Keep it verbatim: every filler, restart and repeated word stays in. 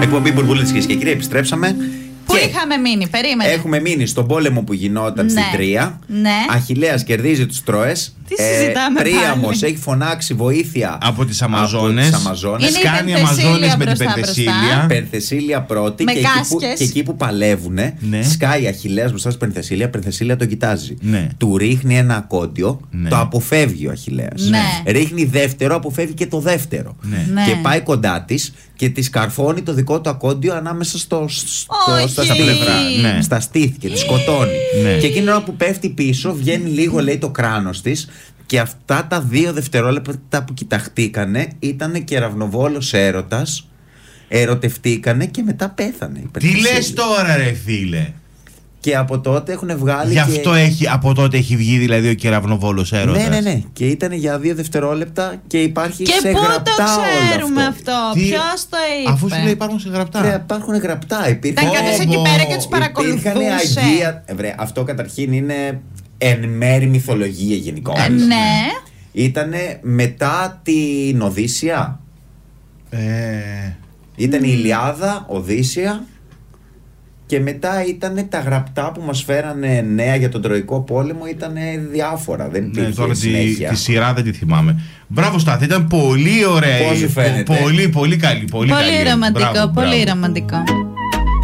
εκπομπή Μπουρμπούλες και κύριοι, επιστρέψαμε. Πού είχαμε μείνει, περίμενε. Έχουμε μείνει στον πόλεμο που γινόταν ναι. στην Τρία. Ναι. Αχιλλέας κερδίζει τους Τρώες. Τι συζητάμε πάλι. Príamos έχει φωνάξει βοήθεια από τις Αμαζόνες. Σκάνει Αμαζόνες με την Πενθεσίλια. Πενθεσίλια πρώτη. Με και, εκεί που, και εκεί που παλεύουν, ναι. σκάει Αχιλλέας μπροστά στην Πενθεσίλια. Πενθεσίλια τον κοιτάζει. Ναι. Του ρίχνει ένα ακόντιο. Ναι. Το αποφεύγει ο Αχιλλέας. Ναι. Ρίχνει δεύτερο, αποφεύγει και το δεύτερο. Ναι. Ναι. Και πάει κοντά της και της καρφώνει το δικό του ακόντιο ανάμεσα στο, στο, στα, στα πλευρά. Ναι. Στα στήθη και τη σκοτώνει. Ναι. Και εκείνη ώρα που πέφτει πίσω, βγαίνει λίγο, λέει, το κράνος της. Και αυτά τα δύο δευτερόλεπτα που κοιταχτήκανε ήταν κεραυνοβόλος έρωτας. Ερωτευτήκανε και μετά πέθανε. Τι λες τώρα, ρε φίλε? Και από τότε έχουν βγάλει. Γι' αυτό και... έχει, από τότε έχει βγει δηλαδή ο κεραυνοβόλος έρωτας. Ναι, ναι, ναι. Και ήταν για δύο δευτερόλεπτα και υπάρχει και σε πού γραπτά το ξέρουμε όλο αυτό? αυτό. Τι... Ποιος το είπε? Αφού σου λέει υπάρχουν σε γραπτά. Βρε, υπάρχουν γραπτά. Υπήρχαν... Ήταν κάποιος εκεί πέρα και τους παρακολουθούσε. Αγία... Βρε, αυτό καταρχήν είναι εν μέρη μυθολογία γενικότερα. Ε, ναι. Ήτανε μετά την Οδύσσεια. Ε... Ήταν η Ηλιάδα, Οδύσσεια. Και μετά ήταν τα γραπτά που μας φέρανε νέα για τον Τροϊκό Πόλεμο. Ήταν διάφορα. Δεν υπήρχε ναι, τώρα συνέχεια. Τη, τη σειρά δεν τη θυμάμαι. Μπράβο Στάθη, ήταν πολύ ωραία. Πώς σου φαίνεται? Πολύ, πολύ καλή. Πολύ, Πολύ καλή. ρομαντικό, Μπράβο, πολύ μπράβο. ρομαντικό.